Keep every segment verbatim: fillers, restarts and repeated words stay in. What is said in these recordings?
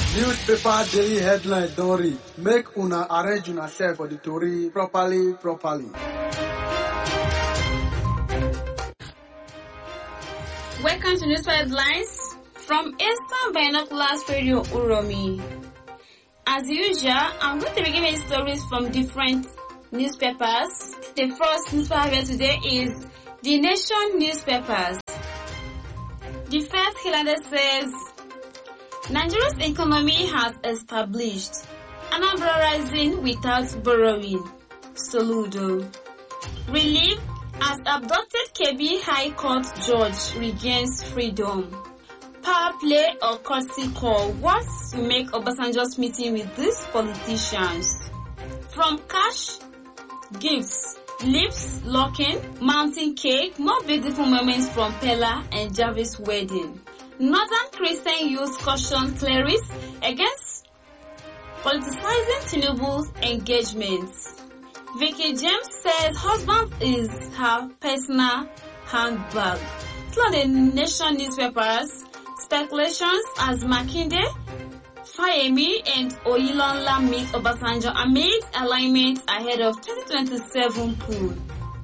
Newspaper daily headline don read. Make una arrange una self for the tori properly, properly. Welcome to Newspaper Headlines from Eastern Binoculars Radio Uromi. As usual, I'm going to be giving stories from different newspapers. The first newspaper today is The Nation newspapers. The first headline says, Nigeria's economy has established Anambra rising without borrowing. Soludo. Relief as abducted K B High Court judge regains freedom. Power play or courtesy call. What to make Obasanjo's meeting with these politicians? From cash, gifts, lips locking, mountain cake, more beautiful moments from Pella and Jarvis wedding. Northern Christian youth caution clerics against politicizing Tinubu's engagements. Vicky James says husband is her personal handbag. Through the Nation newspapers, speculations as Makinde, Fayemi and Oyinlola meet Obasanjo amid alignment ahead of twenty twenty-seven poll.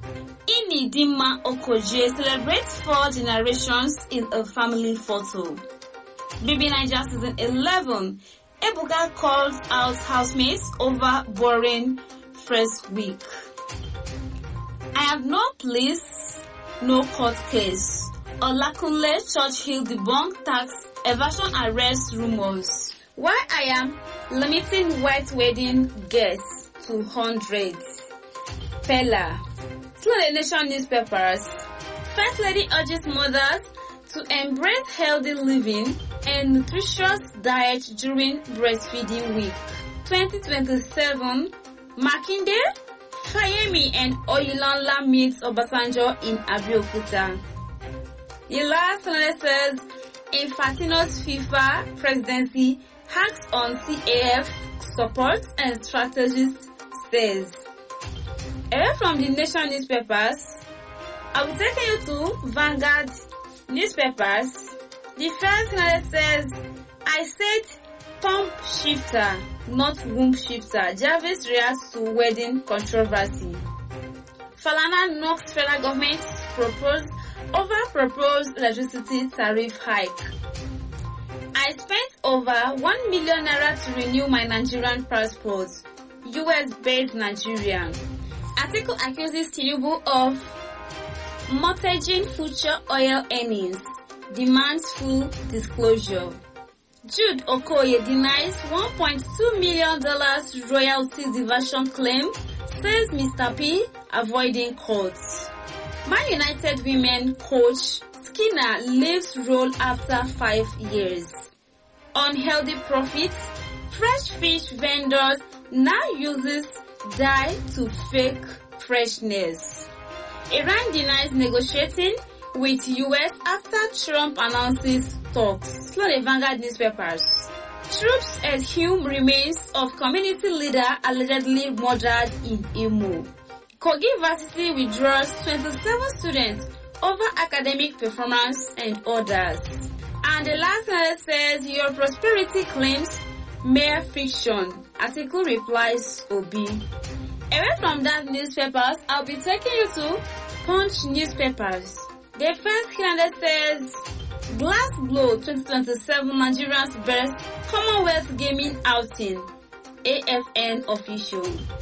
Inidima Okoje celebrates four generations in a family photo. B B Niger season eleven, Ebuka calls out housemates over boring first week. I have no police, no court case. Olakunle Churchill debunk tax evasion arrest rumors. Why I am limiting white wedding guests to hundreds. Pella. Through the Nation newspapers, First Lady urges mothers to embrace healthy living and nutritious diet during breastfeeding week. twenty twenty-seven, Makinde, Fayemi and Oyinlola meets Obasanjo in Abeokuta. The last one says, Infantino's FIFA presidency hacks on C A F support and strategist says. Away from the Nation newspapers, I will take you to Vanguard newspapers. The first one says, I said pump shifter, not womb shifter. Jarvis reacts to wedding controversy. Falana knocks federal government's proposed over proposed electricity tariff hike. I spent over one million naira to renew my Nigerian passport. U S-based Nigerian. Article accuses Tinubu of mortgaging future oil earnings. Demands full disclosure. Jude Okoye denies one point two million dollars royalty diversion claim, says Mister P avoiding courts. Man United women coach Skinner leaves role after five years. Unhealthy profits, fresh fish vendors now uses dye to fake freshness. Iran denies negotiating with U S after Trump announces talks. Slow the Vanguard newspapers. Troops exhume remains of community leader allegedly murdered in Imo. Kogi University withdraws twenty-seven students over academic performance and others. And the last one says your prosperity claims mere fiction. Article replies Obi. Away from that newspapers, I'll be taking you to Punch newspapers. The first headline says Glass Blow twenty twenty-seven Nigerians best Commonwealth Gaming Outing. A F N official.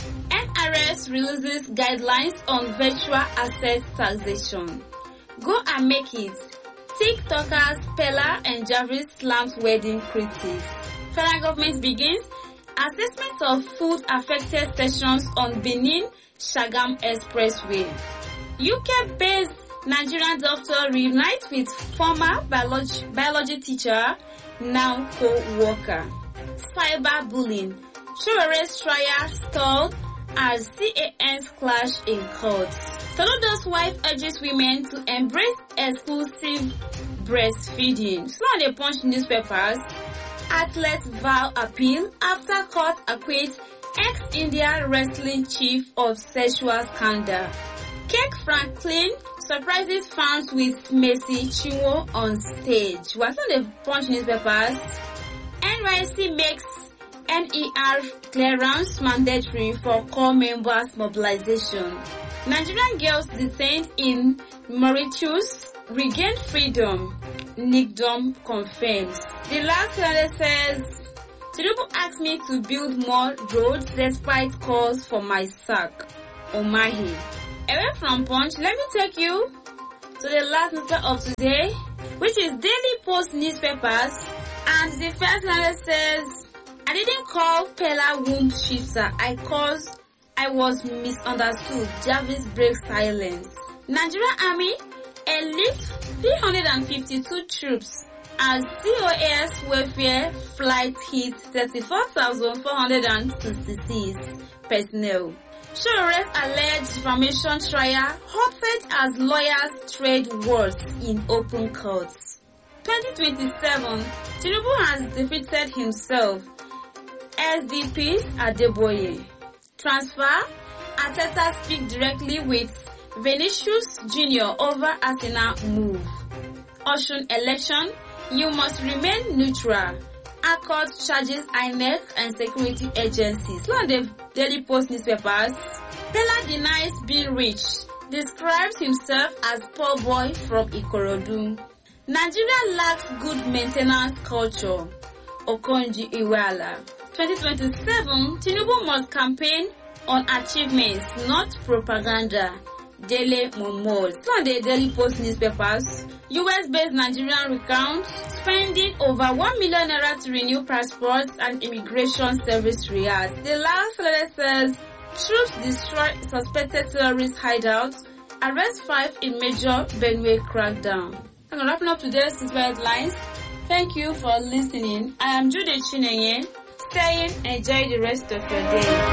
N R S releases guidelines on virtual asset taxation. Go and make it. TikTokers Pella and Jarvis slams wedding critics. Federal government begins assessment of food affected sections on Benin Shagam Expressway. U K-based Nigerian doctor reunites with former biology, biology teacher, now co-worker. Cyberbullying. Chiwere's trial stalled as C A N's clash in court. Soludo's wife urges women to embrace exclusive breastfeeding. So on the Punch newspapers, athletes vow appeal after court acquits ex-India wrestling chief of sexual scandal. Kirk Franklin surprises fans with Messi Chinwo on stage. What's on the Punch newspapers? N Y C makes N E R clearance mandatory for core members mobilization. Nigerian girls detained in Mauritius regained freedom. NICDOM confirms. The last letter says, Tinubu asked me to build more roads despite calls for my sack. Omahi. Away from Punch, let me take you to the last newspaper of today, which is Daily Post newspapers. And the first letter says, I didn't call Pella womb shifter. I caused I was misunderstood. Jarvis breaks silence. Nigerian Army elite three hundred fifty-two troops as C O A S welfare flight hit thirty-four thousand four hundred sixty-six personnel. Showrest alleged defamation trial halted as lawyers trade words in open courts. twenty twenty-seven, Tinubu has defeated himself. S D P Adeboye. Transfer, Arteta speak directly with Vinicius Junior over Arsenal move. Osun election, you must remain neutral. Accord charges I N E C and security agencies. On the Daily Post newspapers, Pella denies being rich, describes himself as poor boy from Ikorodu. Nigeria lacks good maintenance culture. Okonji Iweala. twenty twenty-seven, Tinubu must campaign on achievements, not propaganda. Daily Momo. On the Daily Post newspapers, U S-based Nigerian recount spending over one million naira to renew passports and immigration service react. The last letter says, troops destroy suspected terrorist hideouts, arrest five in major Benue crackdown. I'm wrapping up today's newspaper headlines. Thank you for listening. I am Jude Chinenye, saying enjoy the rest of your day.